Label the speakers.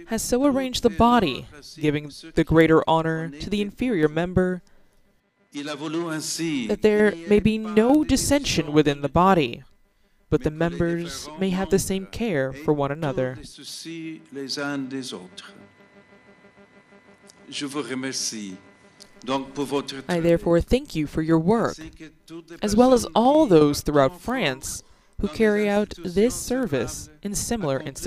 Speaker 1: has so arranged the body, giving the greater honor to the inferior member, that there may be no dissension within the body, but the members may have the same care for one another. I therefore thank you for your work, as well as all those throughout France who carry out this service in similar institutions.